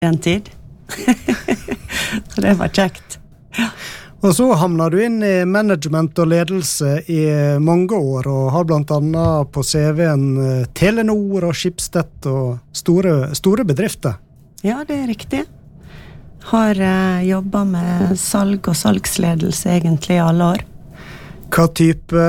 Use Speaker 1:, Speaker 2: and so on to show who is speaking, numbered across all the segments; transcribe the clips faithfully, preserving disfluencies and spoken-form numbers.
Speaker 1: en tid. Så det var kjekt. Ja.
Speaker 2: Og så hamnet du inn i management og ledelse i mange år, og har blant annet på C V-en Telenor og Schibsted og store, store bedrifter.
Speaker 1: Ja, det er riktig. Har eh, jobbet med salg og salgsledelse egentlig i alle år.
Speaker 2: Hva type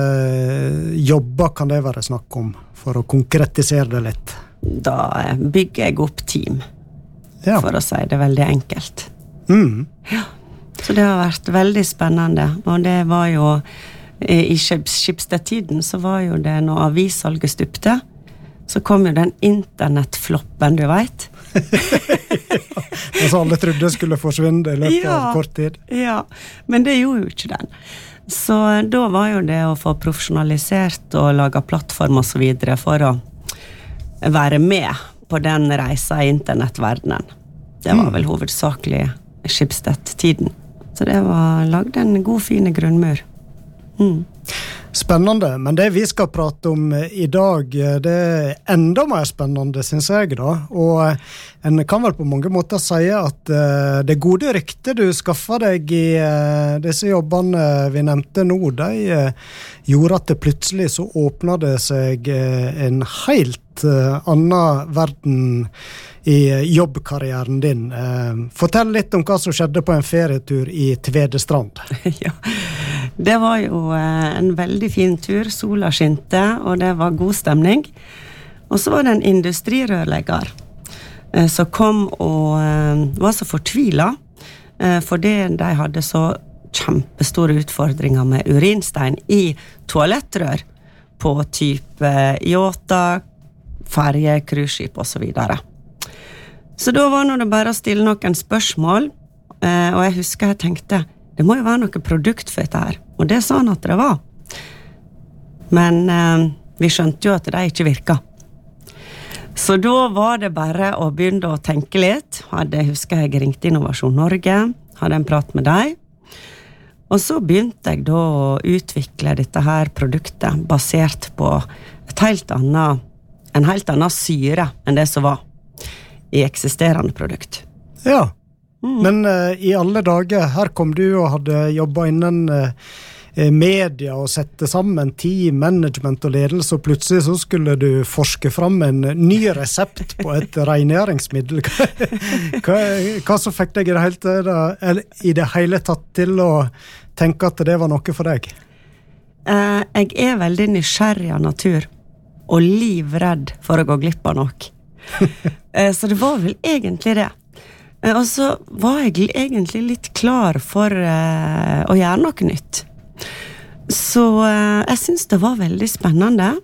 Speaker 2: jobber kan det være snakk om, for å konkretisere det litt?
Speaker 1: Da bygger jeg opp team, ja. For å si det veldig enkelt.
Speaker 2: Mm.
Speaker 1: Ja. Så det har vært veldig spennende, og det var jo i Schibsted-tiden så var jo det når avissalget stupte, så kom jo den internettfloppen, du vet.
Speaker 2: Ja, altså alle trodde skulle forsvinne i løpet ja, av kort tid.
Speaker 1: Ja, men det gjorde jo ikke den. Så da var jo det å få profesjonalisert og lage plattform og så videre for å være med på den reisa i internettverdenen. Det var vel hovedsakelig Schibsted-tiden. Så det var lagd en god, fine grunnmur. Mm.
Speaker 2: Spennende, men det vi skal prate om i dag, det er enda mer spennende, synes jeg da. Og en kan vel på mange måter si at det gode ryktet du skaffet deg i disse jobbene vi nevnte nå, de gjorde at det plutselig så åpnet det seg en helt annen verden i jobbkarrieren din. Fortell litt om hva som skjedde på en ferietur i Tvedestrand.
Speaker 1: Ja, det var jo en veldig fin tur, sola skinte, og det var god stemning. Og så var det en industrirørlegger som kom og var så fortvilet, fordi de hadde så kjempestore utfordringer med urinstein i toalettrør på type yachter, ferje, cruiseskip og så videre. Så da var det bare å stille noen spørsmål, og jeg husker jeg tenkte, det må jo være noe produkt for dette her, og det sa han at det var. Men eh, vi skjønte jo at det ikke virket. Så da var det bare å begynne å tenke litt. Hadde, husker jeg ringte Innovasjon Norge, hadde en prat med deg, og så begynte jeg da å utvikle dette her produktet basert på et helt annet, en helt annen syre enn det som var i eksisterende produkt.
Speaker 2: Ja, mm. men uh, i alle dager, her kom du og hadde jobbet innen uh, media og sette sammen team, management og ledelse, og plutselig så skulle du forske fram en ny resept på et rengjøringsmiddel. hva, hva så fikk deg i det, hele, eller, i det hele tatt til å tenke at det var noe for deg?
Speaker 1: Uh, jeg er veldig nysgjerrig av natur, og livredd for å gå glipp av noe. Så det var vel egentlig det. Og så var jeg egentlig litt klar for uh, å gjøre noe nytt. Så uh, jeg synes det var veldig spennende.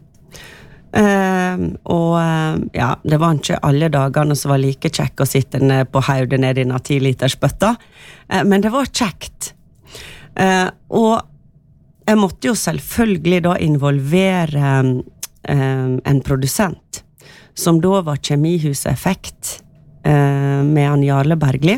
Speaker 1: Uh, og uh, ja, det var ikke alle dagene som var like kjekk å sitte ned på hodet ned i en ti liters bøtta. Uh, men det var kjekt. Uh, og jeg måtte jo selvfølgelig da involvere um, en produsent, som da var Kjemihuset Effekt eh, med han Jarle Bergli.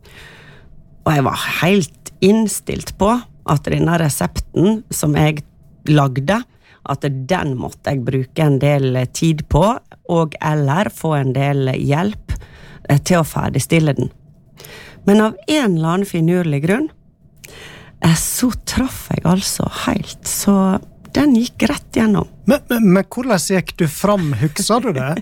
Speaker 1: Og jeg var helt innstilt på at denne resepten som jeg lagde, at den måtte jeg bruke en del tid på, og eller få en del hjelp eh, til å ferdigstille den. Men av en eller annen finurlig grunn, eh, så traff jeg altså helt, så den gikk rett gjennom.
Speaker 2: Men, men, men hvordan gikk du fram? Husker du det?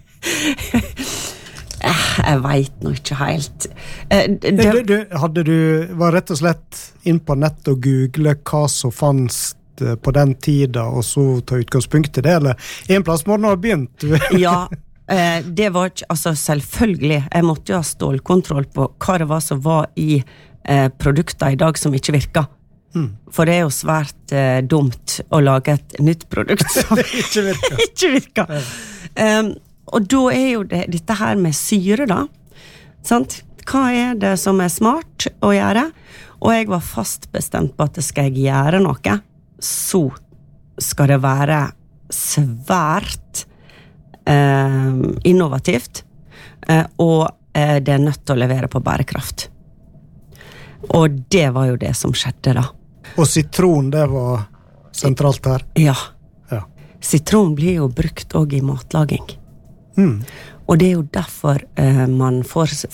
Speaker 1: Jeg vet nå ikke helt. Det,
Speaker 2: du, du, hadde du, var rett og slett inn på nett og google hva som fanns på den tida, og så ta utgangspunkt i det, eller en plass må den ha begynt?
Speaker 1: Ja, det var ikke, altså selvfølgelig, jeg måtte jo ha stålkontroll på hva det var som var i produkter i dag som ikke virket. Mm. For det er jo svært eh, dumt å lage et nytt produkt som
Speaker 2: ikke virker.
Speaker 1: ikke virker. Ja. Um, og da er jo det, dette her med syre da, sant? Hva er det som er smart å gjøre? Og jeg var fast bestemt på at det skal jeg gjøre noe, så skal det være svært eh, innovativt, eh, og eh, det er nødt til å levere på bærekraft. Og det var jo det som skjedde da.
Speaker 2: Og sitron, det var sentralt her?
Speaker 1: Ja.
Speaker 2: Ja.
Speaker 1: Sitron blir jo brukt også i matlaging.
Speaker 2: Mm.
Speaker 1: Og det er jo derfor eh, man får